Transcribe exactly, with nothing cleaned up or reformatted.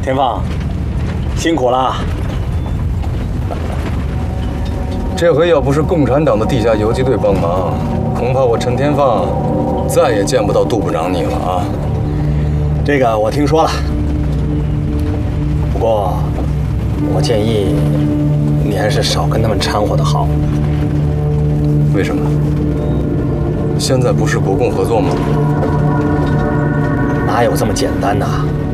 田放，辛苦了。 这回要不是共产党的地下游击队帮忙，恐怕我陈天放再也见不到杜部长你了啊！ 这个我听说了，不过我建议你还是少跟他们掺和的好。 为什么？现在不是国共合作吗？ 哪有这么简单呐？